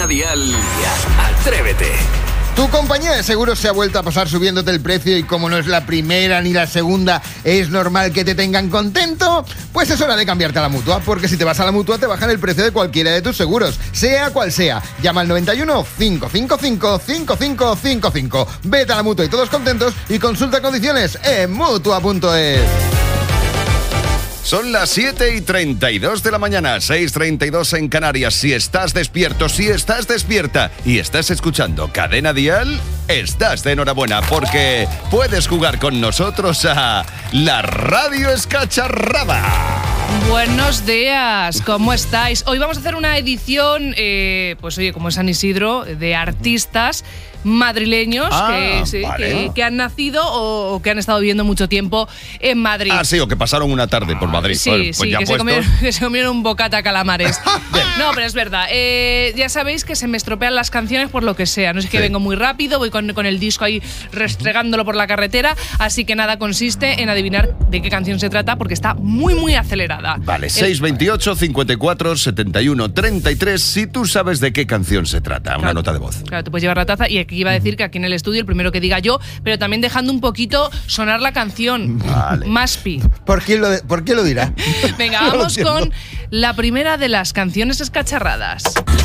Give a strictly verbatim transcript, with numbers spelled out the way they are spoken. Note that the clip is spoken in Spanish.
Cadena Dial, atrévete. Tu compañía de seguros se ha vuelto a pasar subiéndote el precio y como no es la primera ni la segunda, es normal que te tengan contento. Pues es hora de cambiarte a la Mutua, porque si te vas a la Mutua te bajan el precio de cualquiera de tus seguros, sea cual sea. Llama al noventa y uno, cinco cinco cinco, cinco cinco cinco cinco. Vete a la Mutua y todos contentos y consulta condiciones en Mutua punto es. Son las siete y treinta y dos de la mañana, seis y treinta y dos en Canarias. Si estás despierto, si estás despierta y estás escuchando Cadena Dial, estás de enhorabuena porque puedes jugar con nosotros a La Radio Escacharrada. Buenos días, ¿cómo estáis? Hoy vamos a hacer una edición, eh, pues oye, como es San Isidro, de artistas madrileños ah, que, sí, vale. que, que han nacido o, o que han estado viviendo mucho tiempo en Madrid. Ah, sí, o que pasaron una tarde por Madrid. Sí, pues, pues sí, ya que, se puestos. comieron, que se comieron un bocata calamares. No, pero es verdad. Eh, ya sabéis que se me estropean las canciones por lo que sea. No es que sí. vengo muy rápido, voy con, con el disco ahí restregándolo por la carretera, así que nada consiste en adivinar de qué canción se trata porque está muy, muy acelerada. Vale, El- seis veintiocho, cincuenta y cuatro, setenta y uno, treinta y tres, si tú sabes de qué canción se trata. Una Claro. nota de voz. Claro, te puedes llevar la taza y aquí iba a decir que aquí en el estudio el primero que diga yo, pero también dejando un poquito sonar la canción. Vale. Maspi. ¿Por qué lo, de- ¿por qué lo dirá? Venga, No lo vamos entiendo. con la primera de las canciones escacharradas.